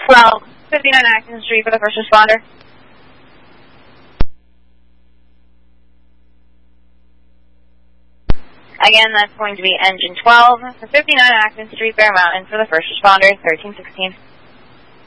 1259 Acton Street for the first responder. Again, that's going to be engine 12 for 59 Acton Street, Bear Mountain for the first responder, 1316.